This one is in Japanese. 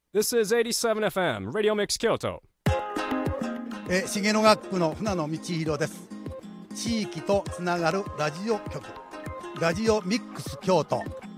This is 87FM Radio Mix Kyoto. 重野学区の船野道弘です。地域とつながるラジオ局、ラジオミックス京都。